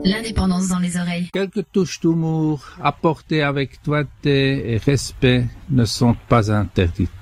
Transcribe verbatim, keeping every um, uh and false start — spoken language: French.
L'indépendance dans les oreilles. Quelques touches d'humour apportées avec doigté et respect ne sont pas interdites.